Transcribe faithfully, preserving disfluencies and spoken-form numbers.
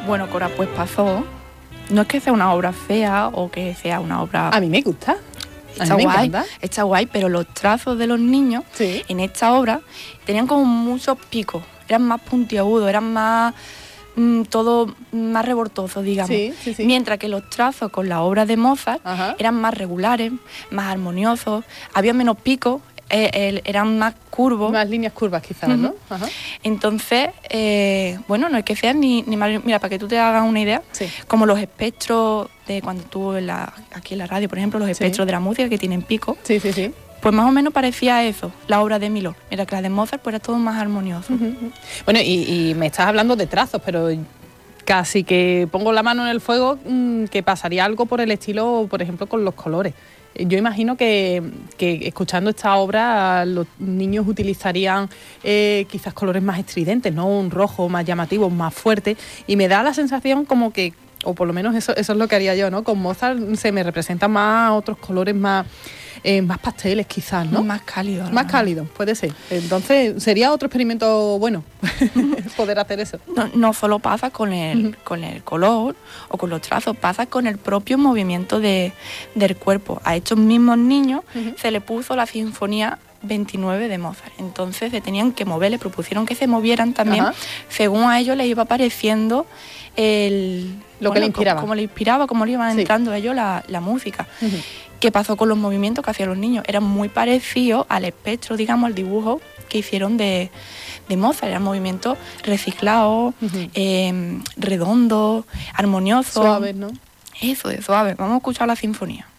Bueno, Cora, pues pasó. No es que sea una obra fea o que sea una obra... A mí me gusta. Está guay, está guay, pero los trazos de los niños sí. en esta obra tenían como muchos picos, eran más puntiagudos, eran más... Mm, todo más revoltoso, digamos. Sí, sí, sí. Mientras que los trazos con la obra de Mozart Ajá. eran más regulares, más armoniosos, había menos picos, eh, eh, eran más curvos. Más líneas curvas quizás, uh-huh. ¿no? Ajá. Entonces, eh, bueno, no es que sean ni, ni mal, mira, para que tú te hagas una idea, sí. como los espectros de cuando tú en la, aquí en la radio, por ejemplo, los espectros sí. de la música que tienen picos. Sí, sí, sí. Pues más o menos parecía eso, la obra de Milhaud. Mira que la de Mozart pues era todo más armonioso. Uh-huh. Bueno, y, y me estás hablando de trazos, pero casi que pongo la mano en el fuego mmm, que pasaría algo por el estilo, por ejemplo, con los colores. Yo imagino que, que escuchando esta obra los niños utilizarían eh, quizás colores más estridentes, ¿no? Un rojo más llamativo, más fuerte, y me da la sensación como que, o por lo menos eso, eso es lo que haría yo, ¿no? Con Mozart se me representan más otros colores más... Eh, más pasteles quizás, ¿no? Más cálidos. Más ¿no? cálidos, puede ser. Entonces, sería otro experimento bueno poder hacer eso. No, no solo pasa con el, uh-huh. con el color o con los trazos, pasa con el propio movimiento de, del cuerpo. A estos mismos niños uh-huh. se le puso la sinfonía veintinueve de Mozart. Entonces se tenían que mover, le propusieron que se movieran también, uh-huh. según a ellos les iba apareciendo el... Lo bueno, que le inspiraba. Como, como le inspiraba, como le iban sí. entrando a ellos la, la música. Uh-huh. ¿Qué pasó con los movimientos que hacían los niños? Eran muy parecidos al espectro, digamos, al dibujo que hicieron de, de Mozart. Eran movimientos reciclados, uh-huh. eh, redondos, armoniosos. Suaves, ¿no? Eso, de suave. Vamos a escuchar la sinfonía.